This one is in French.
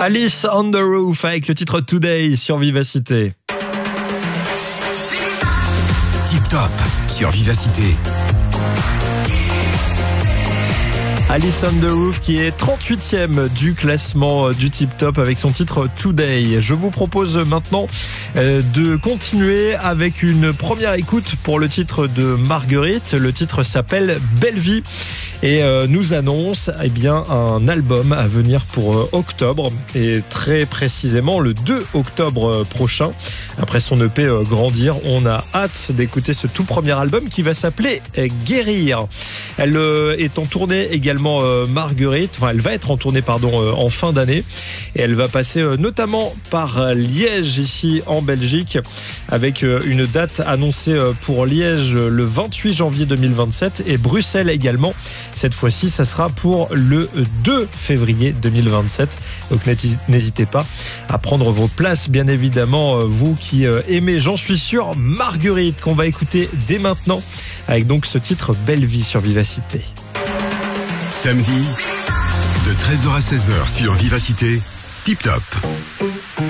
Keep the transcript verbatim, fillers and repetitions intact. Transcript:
Alice on the Roof avec le titre Today sur Vivacité. Tip Top sur Vivacité. Alice on the Roof qui est trente-huitième du classement du Tip Top avec son titre Today. Je vous propose maintenant de continuer avec une première écoute pour le titre de Marguerite. Le titre s'appelle Belle Vie et nous annonce eh bien, un album à venir pour octobre et très précisément le deux octobre prochain. Après son E P Grandir, on a hâte d'écouter ce tout premier album qui va s'appeler Guérir. Elle est en tournée également Marguerite, enfin elle va être en tournée pardon en fin d'année et elle va passer notamment par Liège ici en Belgique avec une date annoncée pour Liège le vingt-huit janvier deux mille vingt-sept et Bruxelles également. Cette fois-ci, ça sera pour le deux février deux mille vingt-sept. Donc n'hésitez pas à prendre vos places, bien évidemment, vous qui aimez, j'en suis sûr, Marguerite, qu'on va écouter dès maintenant avec donc ce titre Belle Vie sur Vivacité. Samedi, de treize heures à seize heures sur Vivacité, Tip Top.